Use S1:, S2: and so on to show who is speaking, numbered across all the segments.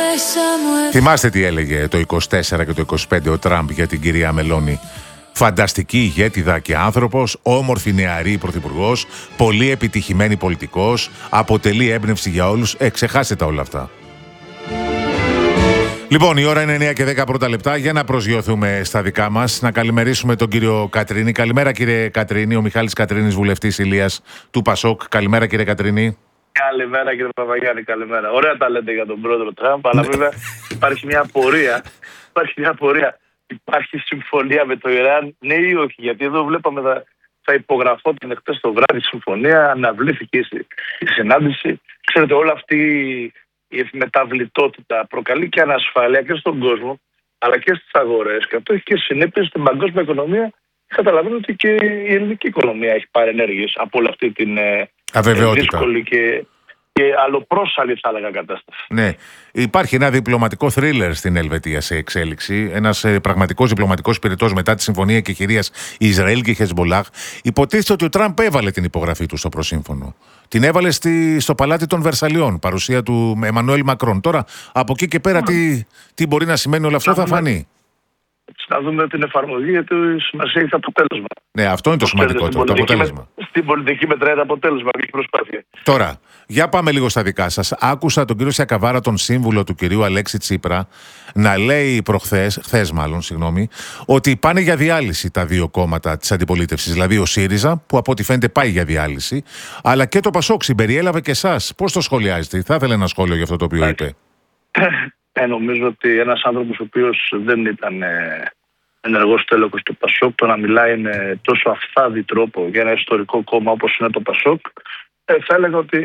S1: Θυμάστε τι έλεγε το 24 και το 25 ο Τραμπ για την κυρία Μελώνη? Φανταστική ηγέτιδα και άνθρωπος, όμορφη νεαρή πρωθυπουργός, πολύ επιτυχημένη πολιτικός, αποτελεί έμπνευση για όλους. Ξεχάσετε όλα αυτά. Λοιπόν, η ώρα είναι 9 και 10 πρώτα λεπτά. Για να προσγειωθούμε στα δικά μας, να καλημερίσουμε τον κύριο Κατρίνη. Καλημέρα, κύριε Κατρίνη. Ο Μιχάλης Κατρίνης, βουλευτής Ηλίας του Πασόκ. Καλημέρα, κύριε Κατρίνη.
S2: Καλημέρα, κύριε Παπαγιάννη, καλημέρα. Ωραία τα λέτε για τον πρόεδρο Τραμπ, αλλά βέβαια υπάρχει μια απορία. Υπάρχει συμφωνία με το Ιράν, ναι ή όχι? Γιατί εδώ βλέπαμε θα υπογραφόταν χτες το βράδυ συμφωνία, αναβλήθηκε η συνάντηση. Ξέρετε, όλη αυτή η ευμεταβλητότητα προκαλεί και ανασφάλεια και στον κόσμο, αλλά και στις αγορές. Και αυτό έχει και συνέπειες στην παγκόσμια οικονομία. Καταλαβαίνω ότι και η ελληνική οικονομία έχει πάρει ενέργειες από όλη αυτή την δύσκολη και αλλοπρόσαλη, θα έλεγα, κατάσταση.
S1: Ναι. Υπάρχει ένα διπλωματικό θρίλερ στην Ελβετία σε εξέλιξη. Ένας πραγματικός διπλωματικός πυρετός μετά τη συμφωνία κεχηρίας Ισραήλ και Χεσμολάχ. Υποτίθεται ότι ο Τραμπ έβαλε την υπογραφή του στο προσύμφωνο. Την έβαλε στο παλάτι των Βερσαλιών, παρουσία του Εμμανουέλ Μακρόν. Τώρα, από εκεί και πέρα, τι μπορεί να σημαίνει όλο αυτό θα φανεί.
S2: Να δούμε την εφαρμογή, γιατί η σημασία έχει το αποτέλεσμα.
S1: Ναι, αυτό είναι το σημαντικότερο, το αποτέλεσμα.
S2: Στην πολιτική μετράει το αποτέλεσμα και η προσπάθεια.
S1: Τώρα, για πάμε λίγο στα δικά σας. Άκουσα τον κύριο Σιακαβάρα, τον σύμβουλο του κυρίου Αλέξη Τσίπρα, να λέει χθες, ότι πάνε για διάλυση τα δύο κόμματα της αντιπολίτευσης. Δηλαδή ο ΣΥΡΙΖΑ, που από ό,τι φαίνεται πάει για διάλυση, αλλά και το ΠΑΣΟΚ συμπεριέλαβε και εσάς. Πώς το σχολιάζετε? Θα ήθελα ένα σχόλιο για αυτό το οποίο είπε.
S2: Νομίζω ότι ένας άνθρωπος ο οποίος δεν ήταν ενεργός τέλεχος του ΠΑΣΟΚ, το να μιλάει με τόσο αφθάδη τρόπο για ένα ιστορικό κόμμα όπως είναι το ΠΑΣΟΚ, θα έλεγα ότι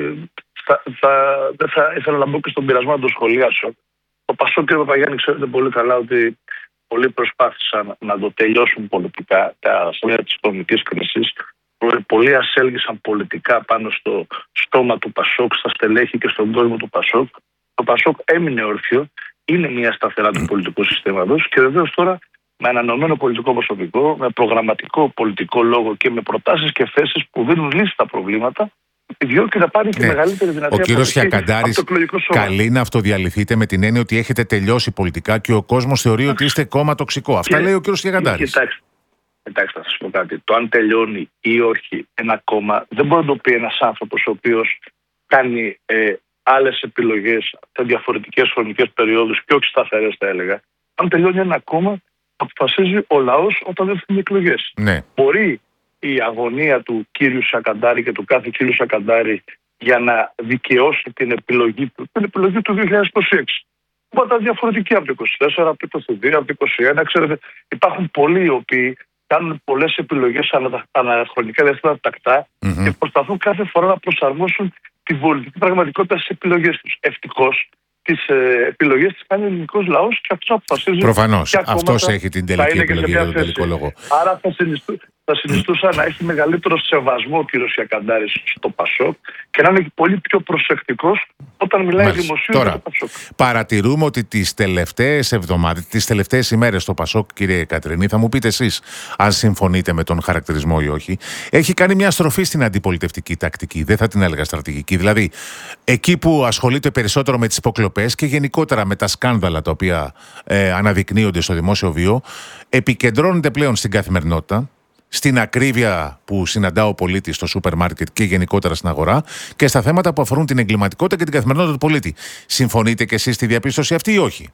S2: δεν θα ήθελα να μπω και στον πειρασμό να το σχολιάσω. Το ΠΑΣΟΚ, κύριε Παπαγιάννη, ξέρετε πολύ καλά ότι πολλοί προσπάθησαν να το τελειώσουν πολιτικά τα σημεία της οικονομικής κρίσης. Πολλοί ασέλγησαν πολιτικά πάνω στο στόμα του ΠΑΣΟΚ, στα στελέχη και στον κόσμο του ΠΑΣΟΚ. Το ΠΑΣΟΚ έμεινε όρθιο, είναι μια σταθερά του πολιτικού συστήματος και βεβαίως τώρα με ανανεωμένο πολιτικό προσωπικό, με προγραμματικό πολιτικό λόγο και με προτάσεις και θέσεις που δίνουν λύση στα προβλήματα, επιδιώκει να πάρει και μεγαλύτερη δυνατότητα.
S1: Ο κύριος Χιακαντάρης καλεί να αυτοδιαλυθείτε με την έννοια ότι έχετε τελειώσει πολιτικά και ο κόσμος θεωρεί ότι είστε κόμμα τοξικό. Αυτά λέει ο κύριος Χιακαντάρης.
S2: Κοιτάξτε, θα σας πω κάτι. Το αν τελειώνει ή όχι ένα κόμμα δεν μπορεί να το πει ένας άνθρωπος ο οποίος κάνει άλλες επιλογές σε διαφορετικές χρονικές περιόδους και όχι σταθερές, θα έλεγα. Αν τελειώνει ένα κόμμα, αποφασίζει ο λαός όταν έρθουν οι εκλογές.
S1: Ναι.
S2: Μπορεί η αγωνία του κύριου Σακαντάρη και του κάθε κύριου Σακαντάρη για να δικαιώσει την επιλογή του 2026. Οπότε διαφορετική από το 24, από το 22, από το 21. Ξέρετε, υπάρχουν πολλοί οι οποίοι κάνουν πολλές επιλογές αναχρονικά διαστήματα τακτά και προσπαθούν κάθε φορά να προσαρμόσουν τη πολιτική πραγματικότητα στις επιλογές τους. Ευτυχώς, τις επιλογές τις κάνει ο ελληνικός λαός και αυτός αποφασίζει.
S1: Προφανώς. Αυτός έχει την τελική επιλογή για τον τελικό λόγο.
S2: Άρα θα συνιστούσα να έχει μεγαλύτερο σεβασμό ο κύριος Χιακαντάρης στο ΠΑΣΟΚ και να είναι πολύ πιο προσεκτικός όταν μιλάει δημοσίως για το ΠΑΣΟΚ.
S1: Παρατηρούμε ότι τις τελευταίες εβδομάδες, τις τελευταίες ημέρες στο ΠΑΣΟΚ, κύριε Κατρίνη, θα μου πείτε εσείς αν συμφωνείτε με τον χαρακτηρισμό ή όχι, έχει κάνει μια στροφή στην αντιπολιτευτική τακτική. Δεν θα την έλεγα στρατηγική. Δηλαδή, εκεί που ασχολείται περισσότερο με τις υποκλοπές και γενικότερα με τα σκάνδαλα τα οποία αναδεικνύονται στο δημόσιο βίο, επικεντρώνεται πλέον στην καθημερινότητα, στην ακρίβεια που συναντά ο πολίτης στο σούπερ μάρκετ και γενικότερα στην αγορά και στα θέματα που αφορούν την εγκληματικότητα και την καθημερινότητα του πολίτη. Συμφωνείτε και εσείς στη διαπίστωση αυτή ή όχι?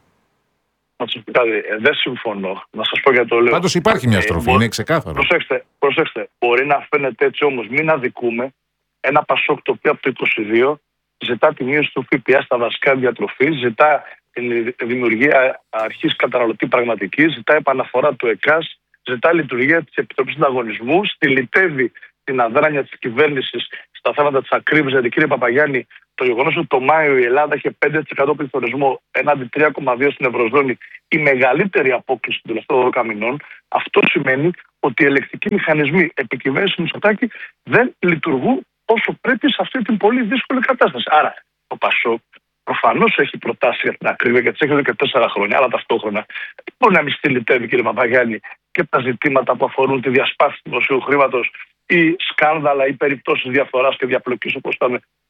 S2: Δεν συμφωνώ. Να σας πω γιατί το λέω.
S1: Πάντως υπάρχει μια στροφή, είναι ξεκάθαρο.
S2: Προσέξτε. Μπορεί να φαίνεται έτσι, όμως μην αδικούμε ένα ΠΑΣΟΚ το οποίο από το 22 ζητά τη μείωση του ΦΠΑ στα βασικά διατροφής, ζητά τη δημιουργία αρχής καταναλωτή πραγματική, ζητά επαναφορά του ΕΚΑΣ, ζητά λειτουργία της Επιτροπής Ανταγωνισμού, στυλιτεύει την αδράνεια της κυβέρνησης στα θέματα της ακρίβειας. Δηλαδή, κύριε Παπαγιάννη, το γεγονός ότι το Μάιο η Ελλάδα είχε 5% πληθωρισμό έναντι 3,2% στην Ευρωζώνη, η μεγαλύτερη απόκληση των τελευταίων 12 μηνών, αυτό σημαίνει ότι οι ελεκτικοί μηχανισμοί επικυβέρνησης Μητσοτάκη δεν λειτουργούν όσο πρέπει σε αυτή την πολύ δύσκολη κατάσταση. Άρα, το ΠΑΣΟΚ προφανώς έχει προτάσει για την ακρίβεια και τις έχει εδώ και 4 χρόνια, αλλά ταυτόχρονα δεν μπορεί να μην στυλιτεύει, κύριε Παπαγιάννη, και τα ζητήματα που αφορούν τη διασπάθηση του δημοσίου χρήματος ή σκάνδαλα ή περιπτώσεις διαφθοράς και διαπλοκής όπως ήταν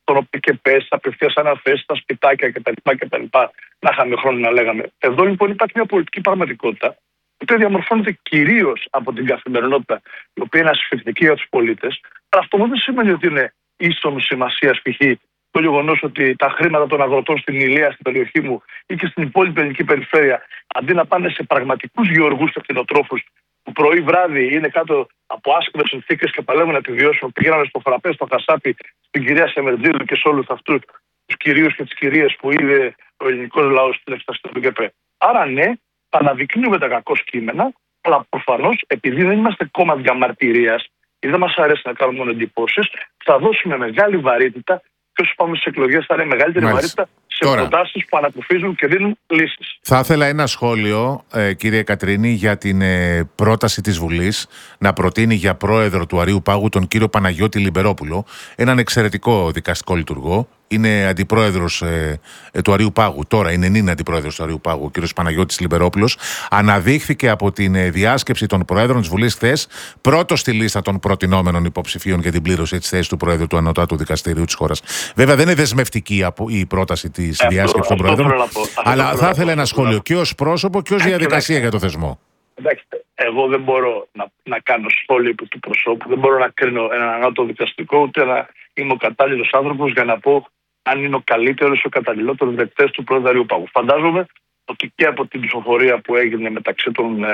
S2: των ΟΠΚΠ, απευθείας αναθέσεις στα σπιτάκια κτλ. Να είχαμε χρόνο να λέγαμε. Εδώ λοιπόν υπάρχει μια πολιτική πραγματικότητα, η οποία διαμορφώνεται κυρίως από την καθημερινότητα, η οποία είναι ασφυκτική για τους πολίτες. Αλλά αυτό δεν σημαίνει ότι είναι ίσον σημασίας π.χ. το γεγονός ότι τα χρήματα των αγροτών στην Ηλία, στην περιοχή μου ή και στην υπόλοιπη ελληνική περιφέρεια, αντί να πάνε σε πραγματικούς γεωργούς και κτηνοτρόφους που πρωί-βράδυ είναι κάτω από άσχημες συνθήκες και παλεύουν να επιβιώσουν, πηγαίνανε στο φραπέ, στο χασάπι, στην κυρία Σεμερτζίδου και σε όλους αυτούς τους κυρίους και τις κυρίες που είδε ο ελληνικός λαός στην εξεταστή του ΚΕΠΕ. Άρα, ναι, αναδεικνύουμε τα κακό κείμενα, αλλά προφανώς επειδή δεν είμαστε κόμμα διαμαρτυρίας ή δεν μας αρέσει να κάνουμε μόνο εντυπώσεις, θα δώσουμε μεγάλη βαρύτητα και όσο πάμε στις εκλογές θα είναι μεγαλύτερη βαρύτητα σε προτάσεις που ανακουφίζουν και δίνουν λύσεις.
S1: Θα ήθελα ένα σχόλιο, κύριε Κατρίνη, για την πρόταση της Βουλής να προτείνει για πρόεδρο του Αρείου Πάγου τον κύριο Παναγιώτη Λιμπερόπουλο, έναν εξαιρετικό δικαστικό λειτουργό. Είναι αντιπρόεδρος του Αρείου Πάγου. Τώρα είναι αντιπρόεδρος του Αρείου Πάγου, ο κύριος Παναγιώτης Λιμπερόπουλος. Αναδείχθηκε από την διάσκεψη των προέδρων της Βουλής χθες πρώτος στη λίστα των προτινόμενων υποψηφίων για την πλήρωση της θέσης του Προέδρου του Ανώτατου Δικαστηρίου της χώρας. Βέβαια, δεν είναι δεσμευτική η πρόταση της διάσκεψης των προέδρων. Αλλά θα ήθελα ένα σχόλιο και ως πρόσωπο και ως διαδικασία για το θεσμό.
S2: Εντάξει, εγώ δεν μπορώ να κάνω σχόλιο επί του προσώπου, δεν μπορώ να κρίνω έναν ανώτατο δικαστικό, ούτε να είμαι ο κατάλληλος άνθρωπος για να πω αν είναι ο καλύτερος ή ο καταλληλότερος δεκτές του Προέδρου Αρείου Πάγου. Φαντάζομαι ότι και από την ψηφοφορία που έγινε μεταξύ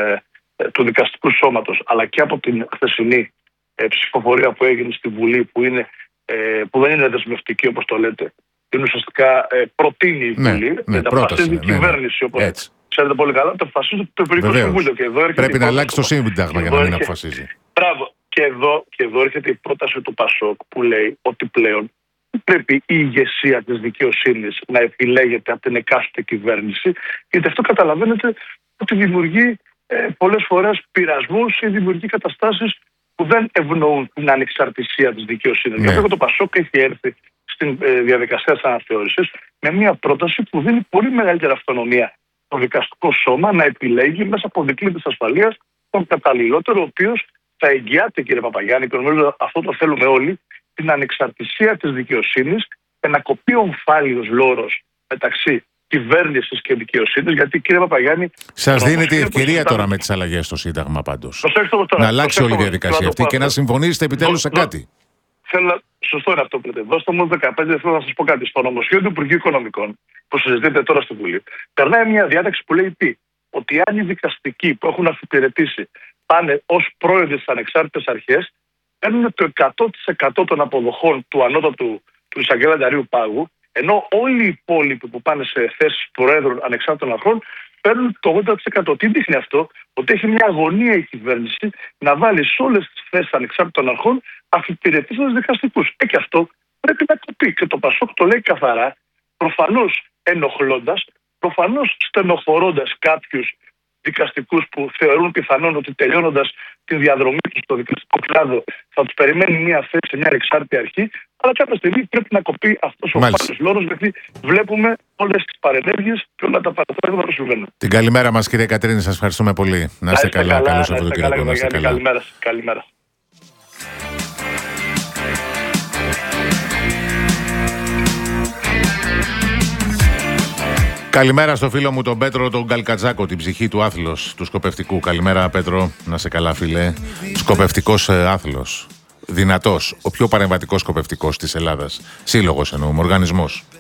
S2: του δικαστικού σώματος, αλλά και από την χθεσινή ψηφοφορία που έγινε στη Βουλή, που δεν είναι δεσμευτική όπως το λέτε, είναι ουσιαστικά προτείνει η Βουλή, αποφασίζει η κυβέρνηση, όπως ξέρετε πολύ καλά, το αποφασίζει το Υπουργικό Συμβούλιο.
S1: Πρέπει να αλλάξει το Σύνταγμα για να μην αποφασίζει.
S2: Μπράβο. Και εδώ έρχεται η πρόταση του ΠΑΣΟΚ που λέει ότι πλέον πρέπει η ηγεσία της δικαιοσύνης να επιλέγεται από την εκάστοτε κυβέρνηση, γιατί αυτό καταλαβαίνετε ότι δημιουργεί πολλές φορές πειρασμούς ή δημιουργεί καταστάσεις που δεν ευνοούν την ανεξαρτησία της δικαιοσύνης. Γι' αυτό το ΠΑΣΟΚ έχει έρθει στην διαδικασία της αναθεώρησης με μια πρόταση που δίνει πολύ μεγαλύτερη αυτονομία στο δικαστικό σώμα να επιλέγει μέσα από δικλείδες ασφαλείας τον καταλληλότερο, ο οποίος θα εγγυάται, κύριε Παπαγιάννη, και νομίζω αυτό το θέλουμε όλοι, την ανεξαρτησία της δικαιοσύνης και να κοπεί ο ομφάλιος λόρος μεταξύ κυβέρνησης και δικαιοσύνης. Γιατί, κύριε Παπαγιάννη,
S1: σας δίνεται η ευκαιρία τώρα με τις αλλαγές στο Σύνταγμα πάντως. Να αλλάξει όλη η διαδικασία αυτή και να συμφωνήσετε επιτέλους σε κάτι.
S2: Σωστό είναι αυτό που λέτε. Δώστε μου 15 θέλω να σας πω κάτι. Στο νομοσχέδιο του Υπουργείου Οικονομικών, που συζητείτε τώρα στη Βουλή, περνάει μια διάταξη που λέει ότι αν οι δικαστικοί που έχουν αφιπηρετήσει πάνε ως πρόεδροι στις ανεξάρτητες αρχές, παίρνουν το 100% των αποδοχών του ανώτατου του εισαγγέλα Αρείου Πάγου, ενώ όλοι οι υπόλοιποι που πάνε σε θέσεις προέδρων ανεξάρτητων αρχών παίρνουν το 80%. Τι δείχνει αυτό? Ότι έχει μια αγωνία η κυβέρνηση να βάλει σε όλες τις θέσεις ανεξάρτητων αρχών αφιπηρετήσεις δικαστικούς. Και αυτό πρέπει να κοπεί. Και το ΠΑΣΟΚ το λέει καθαρά, προφανώς ενοχλώντας, προφανώς στενοχωρώντας κάποιους δικαστικούς που θεωρούν πιθανόν ότι τελειώνοντας τη διαδρομή τους στο δικαστικό κλάδο θα τους περιμένει μια θέση σε μια ανεξάρτητη αρχή, αλλά κάποια στιγμή πρέπει να κοπεί αυτός ο φάλος λόρος, γιατί βλέπουμε όλες τις παρενέργειες και όλα τα παραδείγματα που συμβαίνουν.
S1: Την καλημέρα μας, κύριε Κατρίνη, σας ευχαριστούμε πολύ. Να είστε καλά. Καλό Σαββατοκύριακο. Να είστε καλά.
S2: Καλημέρα.
S1: Καλημέρα στο φίλο μου τον Πέτρο τον Καλκατζάκο, την ψυχή του άθλος, του σκοπευτικού. Καλημέρα, Πέτρο, να σε καλά, φίλε. Σκοπευτικός άθλος. Δυνατός. Ο πιο παρεμβατικός σκοπευτικός της Ελλάδας. Σύλλογος εννοούμε, οργανισμός.